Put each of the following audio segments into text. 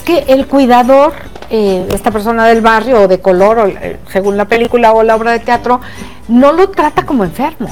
que el cuidador, esta persona del barrio o de color, o, según la película o la obra de teatro, no lo trata como enfermo.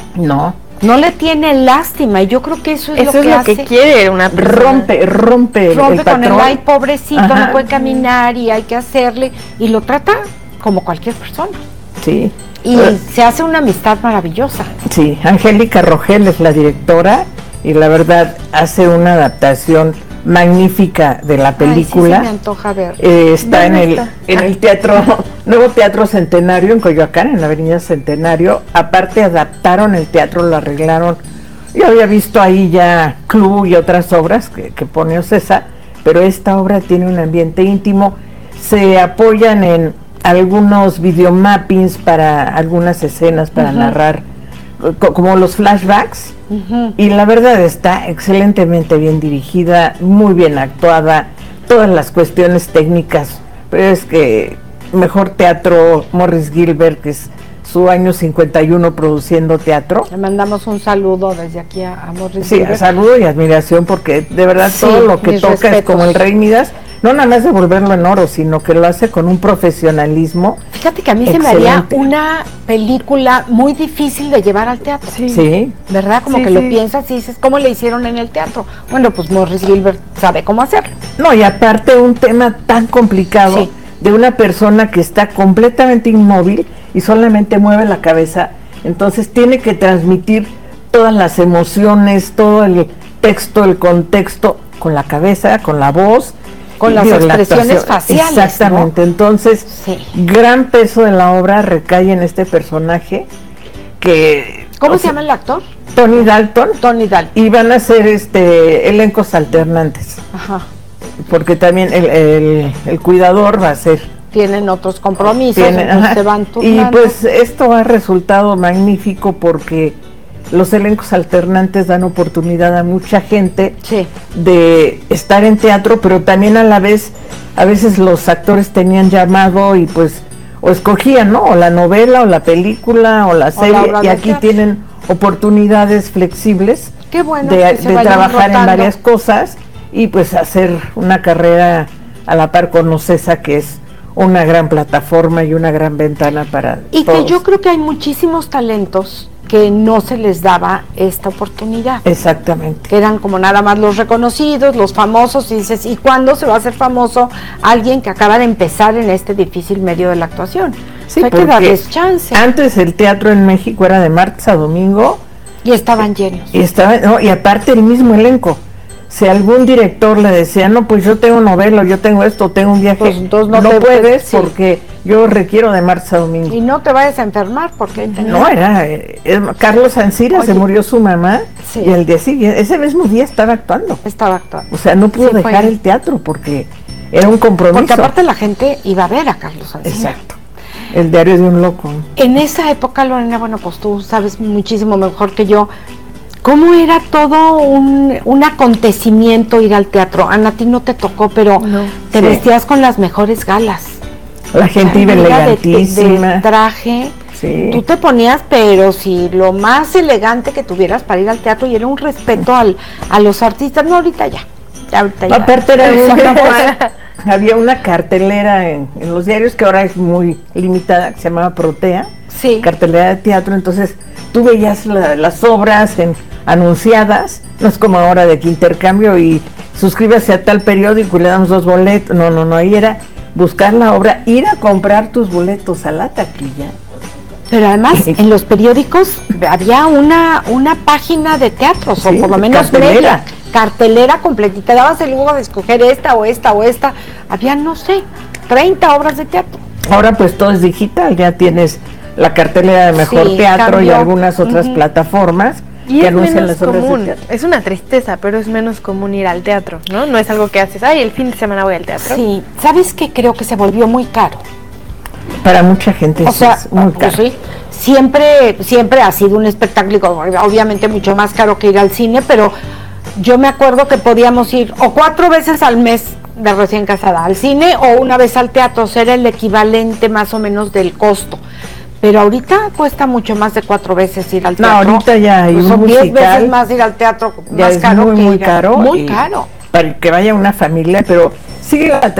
No le tiene lástima, y yo creo que eso es lo que hace. Que quiere una persona. Rompe con el ay, pobrecito, ajá, no puede caminar y hay que hacerle, y lo trata como cualquier persona. Sí. Y se hace una amistad maravillosa. Sí, Angélica Rogel es la directora y la verdad hace una adaptación magnífica de la película. Ay, sí, me antoja ver. Está en el teatro, Nuevo Teatro Centenario en Coyoacán, en la avenida Centenario. Aparte adaptaron el teatro, lo arreglaron. Yo había visto ahí ya Club y otras obras que pone Ocesa, pero esta obra tiene un ambiente íntimo. Se apoyan en algunos videomappings para algunas escenas, para narrar, como los flashbacks. Y la verdad está excelentemente bien dirigida, muy bien actuada, todas las cuestiones técnicas, pero es que mejor teatro Morris Gilbert, que es su año 51 produciendo teatro. Le mandamos un saludo desde aquí a Morris Gilbert. Sí, saludo y admiración, porque de verdad todo lo que toca respetos. Es como el Rey Midas, no nada más de volverlo en oro, sino que lo hace con un profesionalismo. Fíjate que a mí excelente. Se me haría una película muy difícil de llevar al teatro. Sí. ¿Verdad? Como que lo piensas y dices, ¿cómo le hicieron en el teatro? Bueno, pues Morris Gilbert sabe cómo hacerlo. No, y aparte un tema tan complicado de una persona que está completamente inmóvil y solamente mueve la cabeza, entonces tiene que transmitir todas las emociones, todo el texto, el contexto, con la cabeza, con la voz, con las expresiones faciales. Exactamente, ¿no? Entonces, gran peso de la obra recae en este personaje que... ¿Cómo se llama el actor? Tony Dalton. Tony Dalton. Y van a ser elencos alternantes. Ajá. Porque también el cuidador va a ser... Tienen otros compromisos, se van turnando. Y pues esto ha resultado magnífico porque los elencos alternantes dan oportunidad a mucha gente de estar en teatro, pero también a la vez, a veces los actores tenían llamado y pues o escogían, ¿no? O la novela, o la película, o la serie, y aquí tienen oportunidades flexibles de trabajar en varias cosas y pues hacer una carrera a la par con Ocesa, que es una gran plataforma y una gran ventana para y todos. Que yo creo que hay muchísimos talentos que no se les daba esta oportunidad. Exactamente. Que eran como nada más los reconocidos, los famosos, y dices, ¿y cuándo se va a hacer famoso alguien que acaba de empezar en este difícil medio de la actuación? Sí, hay que darles chance. Antes el teatro en México era de martes a domingo. Y estaban llenos. Y aparte el mismo elenco. Si algún director le decía, no, pues yo tengo novela, yo tengo esto, tengo un viaje, pues entonces no puedes porque yo requiero de martes a domingo. Y no te vayas a enfermar porque... No, era Carlos Ancira, se murió su mamá y el día siguiente, ese mismo día estaba actuando. O sea, no pudo dejar el teatro porque era un compromiso. Porque aparte la gente iba a ver a Carlos Ancira. Exacto. El diario de un loco. En esa época, Lorena, bueno, pues tú sabes muchísimo mejor que yo, ¿cómo era todo un acontecimiento ir al teatro? Ana, a ti no te tocó, pero te vestías con las mejores galas. La gente iba elegantísima. De traje. Sí. Tú te ponías, pero sí, lo más elegante que tuvieras para ir al teatro, y era un respeto a los artistas. No, ahorita ya. Aparte había una cartelera en los diarios que ahora es muy limitada, que se llamaba Protea. Sí. Cartelera de teatro, entonces tú veías las obras anunciadas, no es como ahora de que intercambio y suscríbase a tal periódico y le damos 2 boletos, no, ahí era buscar la obra, ir a comprar tus boletos a la taquilla. Pero además en los periódicos había una página de teatros, o por lo menos media, cartelera completita, dabas el lujo de escoger esta o esta o esta, había, no sé, 30 obras de teatro. Ahora pues todo es digital, ya tienes la cartelera de Mejor Teatro y algunas otras plataformas y que anuncian las obras de teatro. Es una tristeza, pero es menos común ir al teatro, ¿no? No es algo que haces, el fin de semana voy al teatro. Sí, ¿sabes qué? Creo que se volvió muy caro. Para mucha gente es muy caro. Sí, siempre ha sido un espectáculo, obviamente mucho más caro que ir al cine, pero yo me acuerdo que podíamos ir o 4 veces al mes de recién casada al cine o una vez al teatro, era el equivalente más o menos del costo. Pero ahorita cuesta mucho más de 4 veces ir al teatro. No, ahorita ya hay son 10 veces más ir al teatro, ya más caro muy caro. Muy caro. Para que vaya una familia, pero sigue la